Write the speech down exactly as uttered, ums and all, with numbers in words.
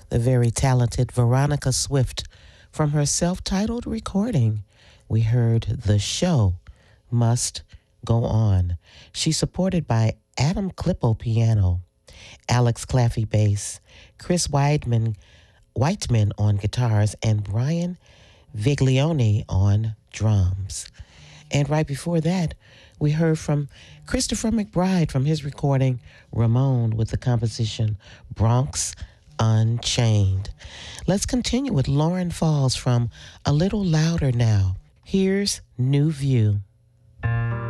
the very talented Veronica Swift. From her self titled recording, we heard The Show Must Go On. She's supported by Adam Klippo piano, Alex Claffey bass, Chris Weidman, Whiteman on guitars, and Brian Viglione on drums. And right before that, we heard from Christopher McBride from his recording Ramon with the composition Bronx Unchained. Let's continue with Lauren Falls from A Little Louder Now. Here's New View.